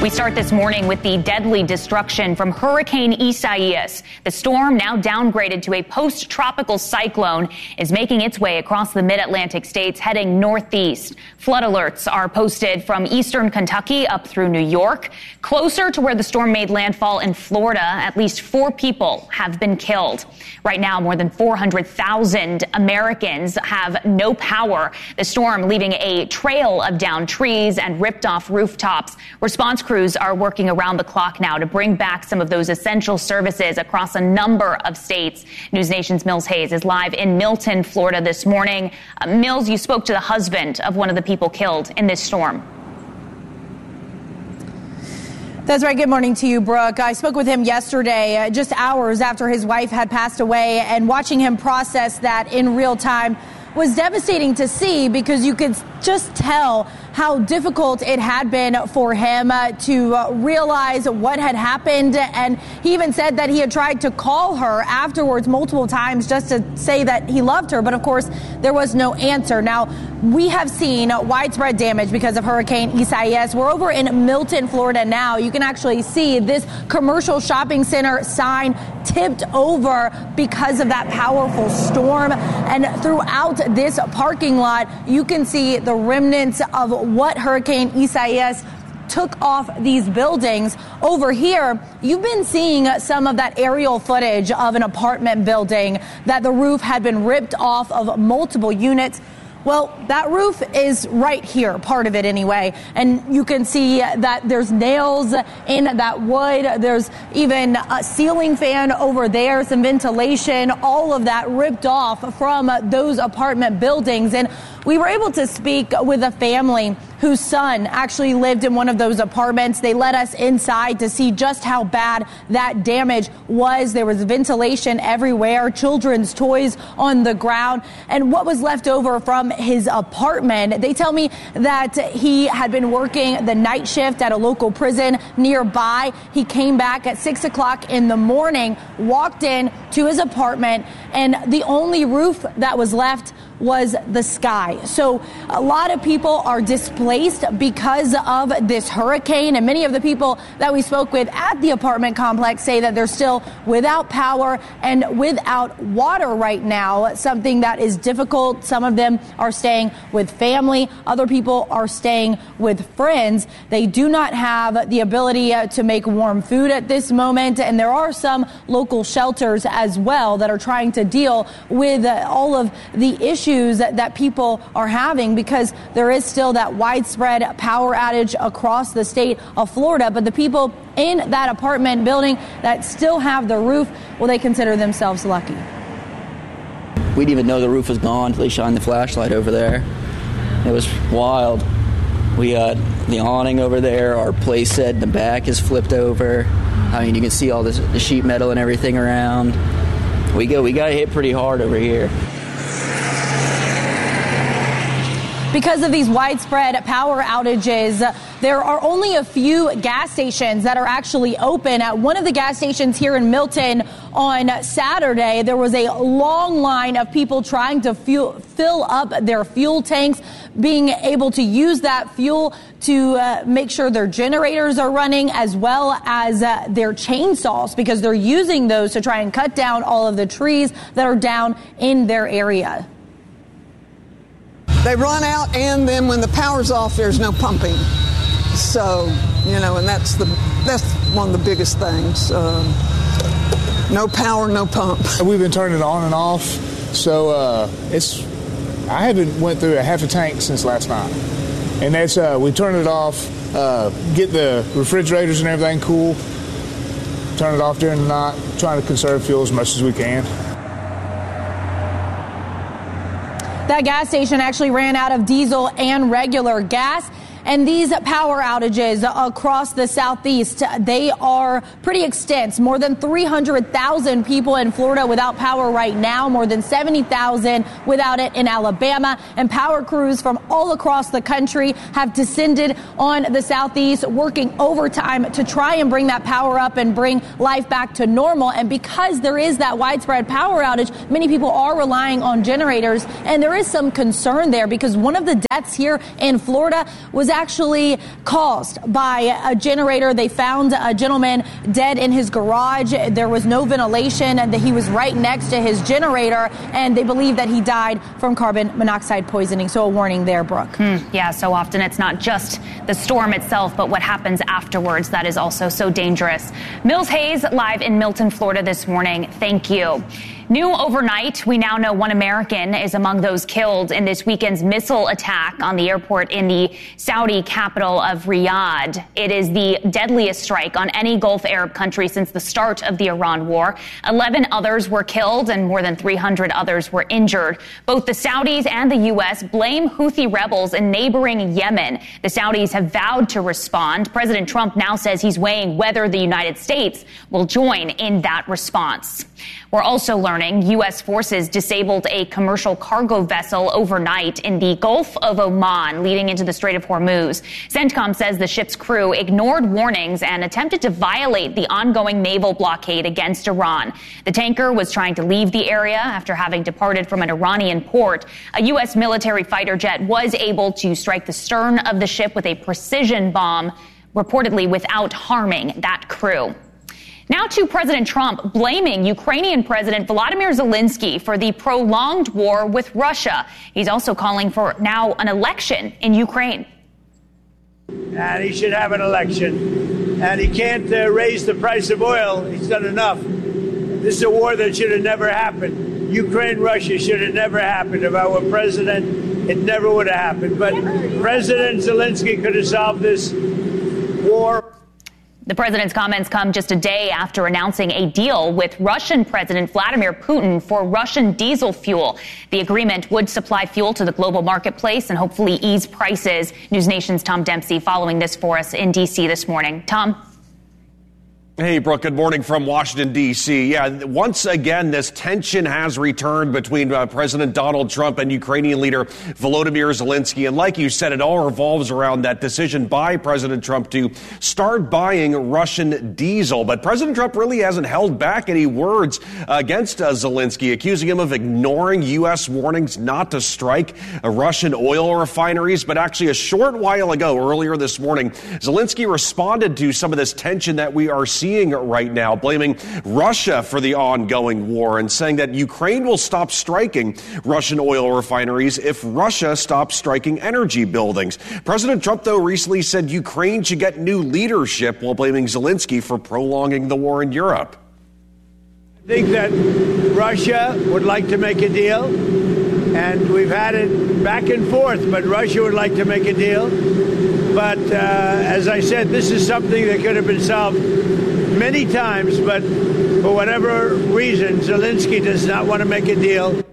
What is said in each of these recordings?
We start this morning with the deadly destruction from Hurricane Isaias. The storm, now downgraded to a post-tropical cyclone, is making its way across the mid-Atlantic states, heading northeast. Flood alerts are posted from eastern Kentucky up through New York. Closer to where the storm made landfall in Florida, at least 4 people have been killed. Right now, more than 400,000 Americans have no power. The storm leaving a trail of downed trees and ripped off rooftops. Response crews are working around the clock now to bring back some of those essential services across a number of states. News Nation's Mills Hayes is live in Milton, Florida this morning. Mills, you spoke to the husband of one of the people killed in this storm. That's right. Good morning to you, Brooke. I spoke with him yesterday, just hours after his wife had passed away, and watching him process that in real time was devastating to see, because you could just tell how difficult it had been for him to realize what had happened. And he even said that he had tried to call her afterwards multiple times just to say that he loved her. But of course, there was no answer. Now, we have seen widespread damage because of Hurricane Isaias. We're over in Milton, Florida now. You can actually see this commercial shopping center sign tipped over because of that powerful storm. And throughout this parking lot, you can see the remnants of what Hurricane Isaias took off these buildings. Over here, you've been seeing some of that aerial footage of an apartment building that the roof had been ripped off of multiple units. Well, that roof is right here, part of it anyway, and you can see that there's nails in that wood. There's even a ceiling fan over there, some ventilation, all of that ripped off from those apartment buildings. And we were able to speak with a family whose son actually lived in one of those apartments. They let us inside to see just how bad that damage was. There was ventilation everywhere, children's toys on the ground, and what was left over from his apartment. They tell me that he had been working the night shift at a local prison nearby. He came back at 6 o'clock in the morning, walked in to his apartment, and the only roof that was left was the sky. So a lot of people are displaced because of this hurricane, and many of the people that we spoke with at the apartment complex say that they're still without power and without water right now, something that is difficult. Some of them are staying with family. Other people are staying with friends. They do not have the ability to make warm food at this moment, and there are some local shelters as well that are trying to deal with all of the issues that people are having, because there is still that widespread power outage across the state of Florida. But the people in that apartment building that still have the roof, well, they consider themselves lucky. We didn't even know the roof was gone until they shined the flashlight over there. It was wild. We got the awning over there. Our play set in the back is flipped over. I mean, you can see all this, the sheet metal and everything around. We got hit pretty hard over here. Because of these widespread power outages, there are only a few gas stations that are actually open. At one of the gas stations here in Milton on Saturday, there was a long line of people trying to fill up their fuel tanks, being able to use that fuel to make sure their generators are running, as well as their chainsaws, because they're using those to try and cut down all of the trees that are down in their area. They run out, and then when the power's off, there's no pumping. So, and that's one of the biggest things. No power, no pump. We've been turning it on and off, so I haven't went through a half a tank since last night. And that's we turn it off, get the refrigerators and everything cool, turn it off during the night, trying to conserve fuel as much as we can. That gas station actually ran out of diesel and regular gas. And these power outages across the southeast, they are pretty extensive. More than 300,000 people in Florida without power right now, more than 70,000 without it in Alabama. And power crews from all across the country have descended on the southeast, working overtime to try and bring that power up and bring life back to normal. And because there is that widespread power outage, many people are relying on generators. And there is some concern there, because one of the deaths here in Florida was actually caused by a generator. They found a gentleman dead in his garage. There was no ventilation, and he was right next to his generator, and they believe that he died from carbon monoxide poisoning. So a warning there, Brooke. Yeah, so often it's not just the storm itself, but what happens afterwards that is also so dangerous. Mills Hayes live in Milton, Florida this morning. Thank you. New overnight, we now know one American is among those killed in this weekend's missile attack on the airport in the Saudi capital of Riyadh. It is the deadliest strike on any Gulf Arab country since the start of the Iran war. 11 others were killed and more than 300 others were injured. Both the Saudis and the U.S. blame Houthi rebels in neighboring Yemen. The Saudis have vowed to respond. President Trump now says he's weighing whether the United States will join in that response. We're also learning U.S. forces disabled a commercial cargo vessel overnight in the Gulf of Oman, leading into the Strait of Hormuz. CENTCOM says the ship's crew ignored warnings and attempted to violate the ongoing naval blockade against Iran. The tanker was trying to leave the area after having departed from an Iranian port. A U.S. military fighter jet was able to strike the stern of the ship with a precision bomb, reportedly without harming that crew. Now to President Trump blaming Ukrainian President Volodymyr Zelensky for the prolonged war with Russia. He's also calling for now an election in Ukraine. And he should have an election. And he can't raise the price of oil. He's done enough. This is a war that should have never happened. Ukraine-Russia should have never happened. If I were president, it never would have happened. But President Zelensky could have solved this war. The president's comments come just a day after announcing a deal with Russian President Vladimir Putin for Russian diesel fuel. The agreement would supply fuel to the global marketplace and hopefully ease prices. News Nation's Tom Dempsey following this for us in D.C. this morning. Tom? Hey, Brooke, good morning from Washington, D.C. Yeah, once again, this tension has returned between President Donald Trump and Ukrainian leader Volodymyr Zelensky. And like you said, it all revolves around that decision by President Trump to start buying Russian diesel. But President Trump really hasn't held back any words against Zelensky, accusing him of ignoring U.S. warnings not to strike Russian oil refineries. But actually, a short while ago, earlier this morning, Zelensky responded to some of this tension that we are seeing right now, blaming Russia for the ongoing war and saying that Ukraine will stop striking Russian oil refineries if Russia stops striking energy buildings. President Trump, though, recently said Ukraine should get new leadership while blaming Zelensky for prolonging the war in Europe. I think that Russia would like to make a deal, and we've had it back and forth, but Russia would like to make a deal. But as I said, this is something that could have been solved many times, but for whatever reason, Zelensky does not want to make a deal.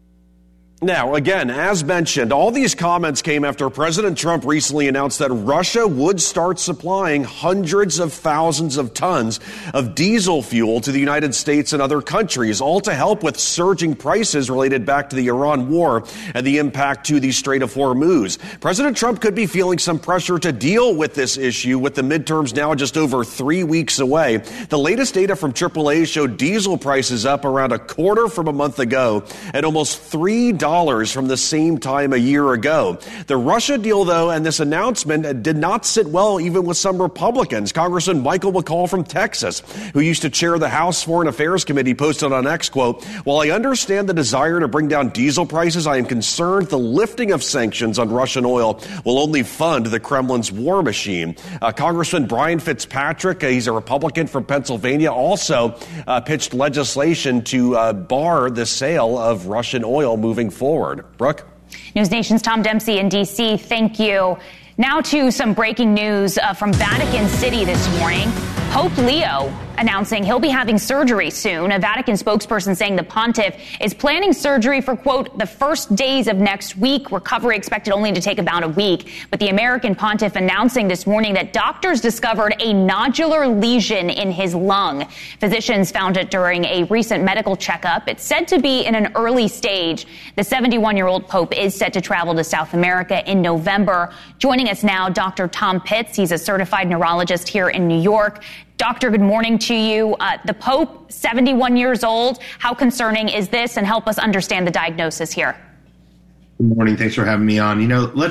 Now, again, as mentioned, all these comments came after President Trump recently announced that Russia would start supplying hundreds of thousands of tons of diesel fuel to the United States and other countries, all to help with surging prices related back to the Iran war and the impact to the Strait of Hormuz. President Trump could be feeling some pressure to deal with this issue with the midterms now just over 3 weeks away. The latest data from AAA showed diesel prices up around a quarter from a month ago at almost $3 from the same time a year ago. The Russia deal, though, and this announcement did not sit well even with some Republicans. Congressman Michael McCaul from Texas, who used to chair the House Foreign Affairs Committee, posted on X, quote, "While I understand the desire to bring down diesel prices, I am concerned the lifting of sanctions on Russian oil will only fund the Kremlin's war machine." Congressman Brian Fitzpatrick, he's a Republican from Pennsylvania, also pitched legislation to bar the sale of Russian oil moving forward. Brooke? News Nation's Tom Dempsey in D.C. Thank you. Now to some breaking news from Vatican City this morning. Pope Leo announcing he'll be having surgery soon. A Vatican spokesperson saying the pontiff is planning surgery for, quote, the first days of next week. Recovery expected only to take about a week. But the American pontiff announcing this morning that doctors discovered a nodular lesion in his lung. Physicians found it during a recent medical checkup. It's said to be in an early stage. The 71-year-old Pope is set to travel to South America in November. Joining us now, Dr. Tom Pitts. He's a certified neurologist here in New York. Doctor, good morning to you. The Pope, 71 years old. How concerning is this? And help us understand the diagnosis here. Good morning. Thanks for having me on. Let's